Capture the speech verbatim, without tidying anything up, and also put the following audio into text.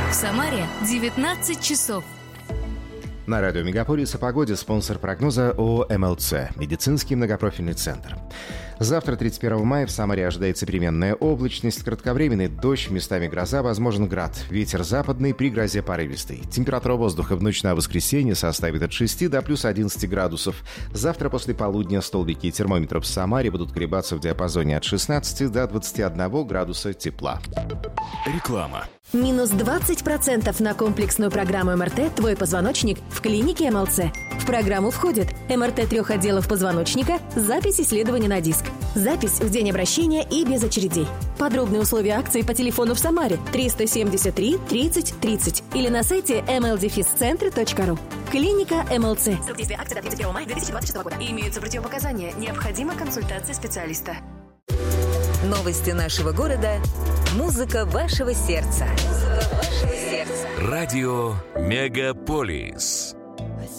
В Самаре девятнадцать часов. На радио «Мегаполис» о погоде спонсор прогноза ООО «эм эл цэ» – медицинский многопрофильный центр. Завтра, тридцать первого мая, в Самаре ожидается переменная облачность, кратковременный дождь, местами гроза, возможен град. Ветер западный, при грозе порывистый. Температура воздуха в ночь на воскресенье составит от шести до плюс одиннадцати градусов. Завтра после полудня столбики термометров в Самаре будут колебаться в диапазоне от шестнадцати до двадцати одного градуса тепла. Реклама. Минус двадцать процентов на комплексную программу эм эр тэ «Твой позвоночник» в клинике эм эл цэ. В программу входит эм эр тэ трех отделов позвоночника, запись исследования на диск, запись в день обращения и без очередей. Подробные условия акции по телефону в Самаре триста семьдесят три тридцать тридцать или на сайте эм эл дефис центр точка ру. Клиника эм эл цэ. Срок действия акции до тридцать первого мая две тысячи двадцать шестого года. Имеются противопоказания. Необходима консультация специалиста. Новости нашего города. Музыка вашего сердца. Музыка вашего сердца. Радио «Мегаполис».